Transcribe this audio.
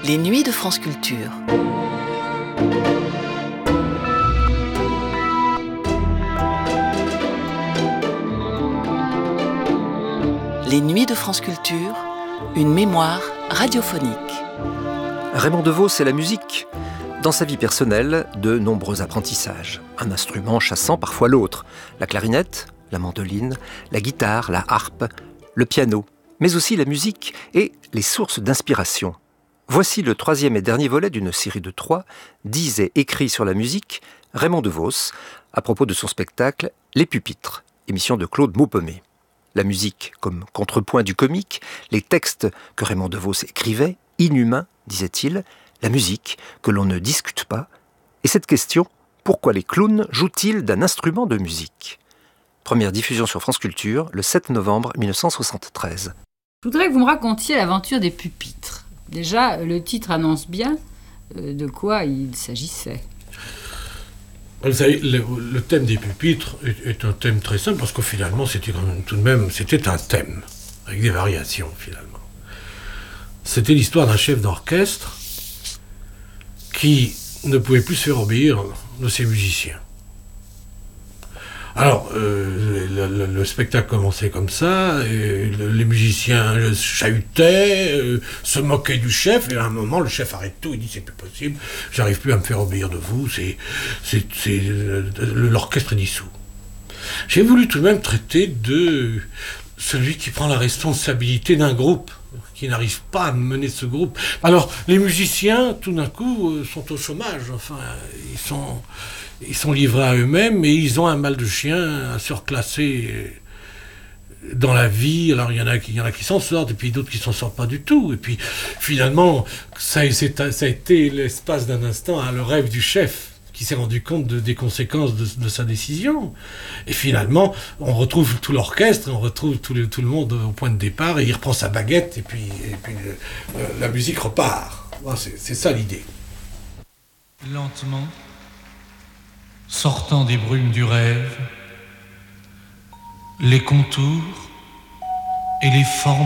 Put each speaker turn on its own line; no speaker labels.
Les nuits de France Culture. Les nuits de France Culture, une mémoire radiophonique.
Raymond DeVos et la musique. Dans sa vie personnelle, de nombreux apprentissages. Un instrument chassant parfois l'autre. La clarinette, la mandoline, la guitare, la harpe, le piano, mais aussi la musique et les sources d'inspiration. Voici le 3e et dernier volet d'une série de 3, 10 et écrits sur la musique, Raymond DeVos, à propos de son spectacle Les Pupitres, émission de Claude Maupemet. La musique comme contrepoint du comique, les textes que Raymond DeVos écrivait, inhumains, disait-il, la musique que l'on ne discute pas, et cette question, pourquoi les clowns jouent-ils d'un instrument de musique ? Première diffusion sur France Culture, le 7 novembre 1973.
Je voudrais que vous me racontiez l'aventure des pupitres. Déjà, le titre annonce bien de quoi il s'agissait.
Vous savez, le thème des pupitres est un thème très simple, parce que finalement, c'était quand même, tout de même, c'était un thème, avec des variations, finalement. C'était l'histoire d'un chef d'orchestre qui ne pouvait plus se faire obéir de ses musiciens. Alors, le spectacle commençait comme ça, et les musiciens chahutaient, se moquaient du chef, et à un moment, le chef arrête tout, il dit « c'est plus possible, j'arrive plus à me faire obéir de vous, l'orchestre est dissous ». J'ai voulu tout de même traiter de celui qui prend la responsabilité d'un groupe, qui n'arrive pas à mener ce groupe. Alors, les musiciens, tout d'un coup, sont au chômage, enfin, ils sont livrés à eux-mêmes, et ils ont un mal de chien à se reclasser dans la vie. Alors, il y en a qui s'en sortent, et puis d'autres qui s'en sortent pas du tout. Et puis, finalement, ça a été l'espace d'un instant le rêve du chef, qui s'est rendu compte des conséquences de sa décision. Et finalement, on retrouve tout l'orchestre, on retrouve tout le monde au point de départ, et il reprend sa baguette, et puis la musique repart. Voilà, c'est ça l'idée.
Lentement, sortant des brumes du rêve, les contours et les formes